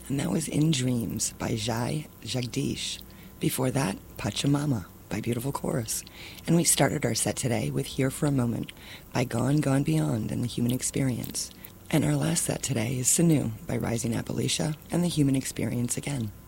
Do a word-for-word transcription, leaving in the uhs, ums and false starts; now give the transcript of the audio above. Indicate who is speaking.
Speaker 1: and that was In Dreams by Jai Jagdish. Before that, Pachamama by Beautiful Chorus. And we started our set today with Here for a Moment by Gone, Gone Beyond and the Human Experience. And our last set today is Sanu by Rising Appalachia and the Human Experience again.